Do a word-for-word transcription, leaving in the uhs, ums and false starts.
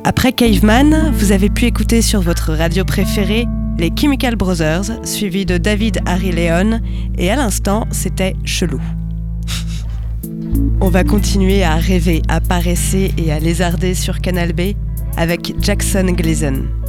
Après Caveman, vous avez pu écouter sur votre radio préférée les Chemical Brothers, suivis de David Harry Leon, et à l'instant, c'était Chelou. On va continuer à rêver, à paresser et à lézarder sur Canal B avec Jackson Gleason.